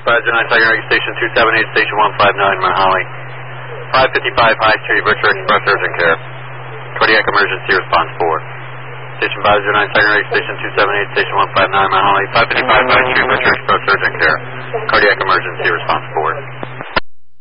509 Tiger Egg Station 278, Station 159, Mount Holly. 555 High Street, Richard Express Urgent Care. Cardiac Emergency Response 4. Station 509 Tiger Egg Station 278, Station 159, Mount Holly. 555 High Street, Richard Express Urgent Care. Cardiac Emergency Response 4.